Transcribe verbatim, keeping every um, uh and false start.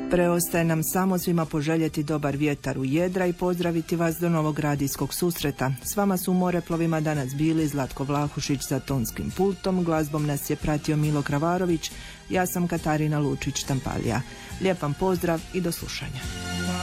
Preostaje nam samo svima poželjeti dobar vjetar u jedra i pozdraviti vas do novog radijskog susreta. S vama su u Moreplovima danas bili Zlatko Vlahušić za tonskim pultom, glazbom nas je pratio Milo Kravarović, ja sam Katarina Lučić-Tampalija. Lijep vam pozdrav i do slušanja.